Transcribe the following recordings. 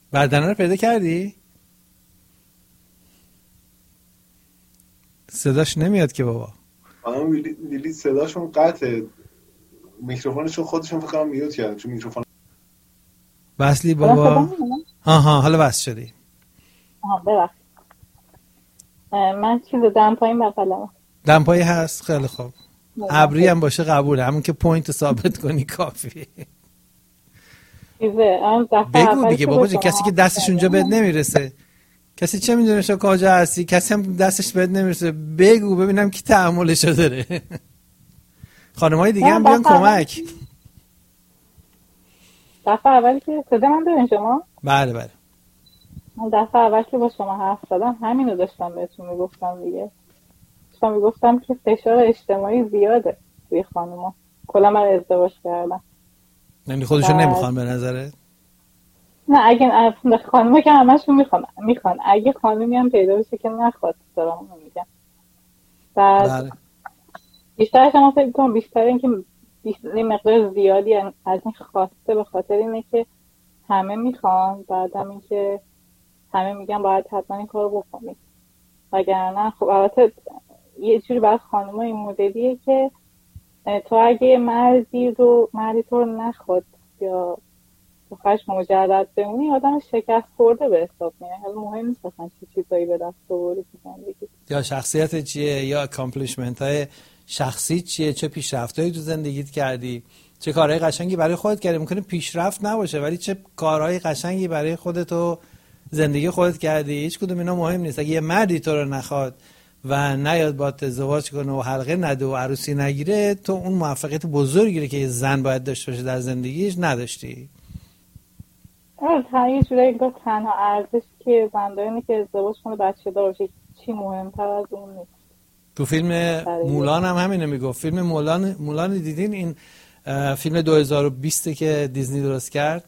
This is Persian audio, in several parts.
بردنه رو پیدا کردی؟ صداش نمیاد که بابا. خانم لیلی صداشون قطعه، میکروفونشون خودشون فکر کنم میوت کردن چون میکروفون. وصلی بابا. آها حالا وصل شدی. ببخشید من چیز دم پایین بغلم. دم پایی هست، خیلی خوب. ابری هم باشه قبوله، همون که پوینت ثابت کنی کافیه. بگو دیگه بابا جون، کسی که دستش اونجا بهت نمیرسه، کسی چه میدونه شو کجا هستی، کسی هم دستش بهت نمیرسه، بگو ببینم کی تحملشو داره. خانمای دیگه هم بیان کمک. دفعه اولی که صدا من دارین شما؟ بله بله. من دفعه اولی که با شما حرف زدم همینو داشتم بهتون میگفتم دیگه. داشتم میگفتم که فشار اجتماعی زیاده توی خانوما، کلا من ازدواج کردم. یعنی خودشون نمیخوان به نظرت؟ نه اگه خانوما که همشون میخوان، اگه خانومی هم پیدا بشه که نخواد، دارم اونو میگم. بعد بیشترش هم فکر کنم بیشتر این که مقدار زیادی از این خواسته به خاطر اینه که همه میخوان، بعدم این که همه میگن باید حتما این کارو بکنید، وگرنه خب البته یه جوری برای خانوما این مدلیه که تو اگه مردی تو رو نخواد یا بخواهش مجرد بمونی، آدم شکست خورده به حساب میاد. حالا مهم نیست اصلا چه چیزایی به دست آوردی تو زندگی، یا شخصیت چیه، یا اکامپلیشمنت های شخصی چیه، چه پیشرفتایی تو زندگیت کردی، چه کارهای قشنگی برای خودت کردی. ممکنه پیشرفت نباشه ولی چه کارهای قشنگی برای خودت و زندگی خودت کردی. هیچ کدوم اینا مهم نیست. اگه یه مردی تو رو نخواد و نیاد باهات ازدواج کنه و حلقه نده و عروسی نگیره، تو اون موفقیت بزرگی که یه زن باید داشته باشه در زندگیش نداشتی. یه جورایی گفت تنها ارزش که زن داره اینه که ازدواج کنه بچه دار باشه، چی مهمتر از اون نیست. تو فیلم مولان هم همینه میگفت. فیلم مولان دیدین؟ این فیلم 2020 که دیزنی درست کرد.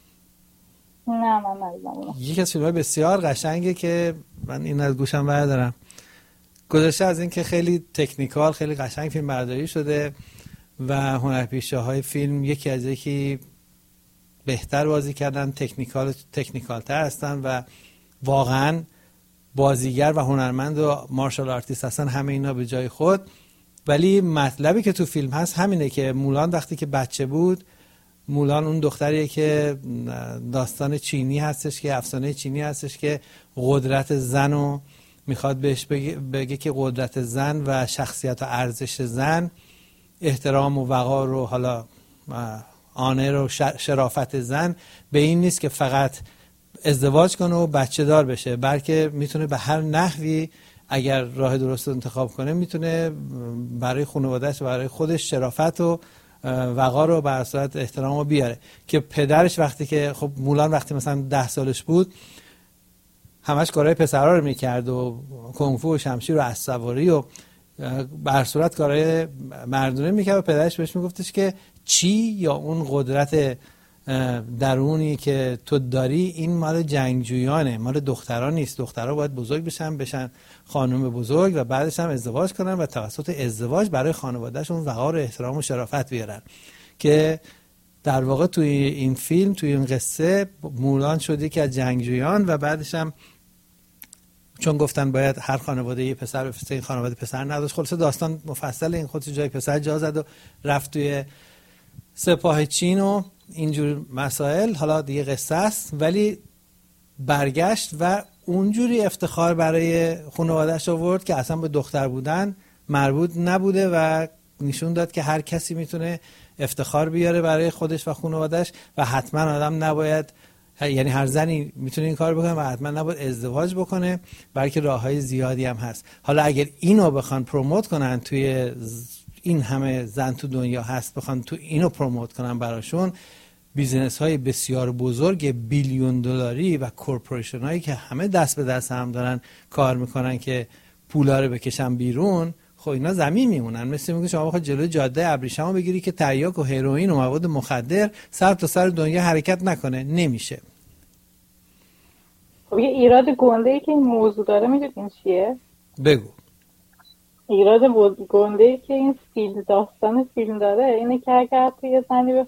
نه من ندیدم. یکی از فیلم‌های بسیار قشنگه که من این از گوشم بردارم. گذشته از این که خیلی تکنیکال، خیلی قشنگ فیلم برداری شده و هنرپیشه‌های فیلم یکی از یکی بهتر بازی کردن، تکنیکال‌تر هستن و واقعاً بازیگر و هنرمند و مارشال آرتیست هستن، همه اینا به جای خود. ولی مطلبی که تو فیلم هست همینه که مولان وقتی که بچه بود، مولان اون دختریه که داستان چینی هستش، که افسانه چینی هستش که قدرت زن رو میخواد بهش بگه که قدرت زن و شخصیت و ارزش زن احترام و وقار و حالا آنر و شرافت زن به این نیست که فقط ازدواج کنه و بچه دار بشه، بلکه میتونه به هر نحوی اگر راه درست انتخاب کنه میتونه برای خانواده‌اش و برای خودش شرافت و وقار رو بر اساس احترام رو بیاره. که پدرش وقتی که خب مولان وقتی مثلا 10 سالش بود همش کارهای پسرها رو میکرد و کنفو و شمشیر و اسب‌سواری و بر صورت کارهای مردونه میکرد و پدرش بهش میگفتش که چی، یا اون قدرت درونی که تو داری این مال جنگجویانه، مال دختران نیست. دخترها باید بزرگ بشن خانم بزرگ و بعدش هم ازدواج کنن و توسط ازدواج برای خانوادهشون وقار و احترام و شرافت بیارن. که در واقع توی این فیلم، توی این قصه، مولان شده که از جنگجویان و بعدش هم چون گفتن باید هر خانواده یه پسر بفرسته، این خانواده پسر نداشت. خلاص داستان مفصل، این خودش جای پسر جا زد و رفت توی سپاه چین و اینجور مسائل. حالا دیگه قصه است، ولی برگشت و اونجوری افتخار برای خانواده‌اش آورد که اصلا به دختر بودن مربوط نبوده و نشون داد که هر کسی میتونه افتخار بیاره برای خودش و خانواده‌اش و حتما آدم نباید، یعنی هر زنی میتونه این کار بکنه و حتما نباید ازدواج بکنه، بلکه راههای زیادی هم هست. حالا اگر اینو بخوان پروموت کنن، توی این همه زن تو دنیا هست، بخوان تو اینو پروموت کنن براشون، بیزینس های بسیار بزرگ بیلیون دلاری و کورپوریشن هایی که همه دست به دست هم دارن کار میکنن که پولا رو بکشن بیرون، خب اینا زمین میمونن. مثل میگه شما بخواد جلوی جاده ابریشمو بگیری که تریاک و هروئین و مواد مخدر سر تا سر دنیا حرکت نکنه، نمیشه. خب یه ایراد گنده‌ای که این موضوع داره میدونین چیه؟ بگو. ایراد گنده‌ای که این داستان فیلم داره اینه که اگر توی زنی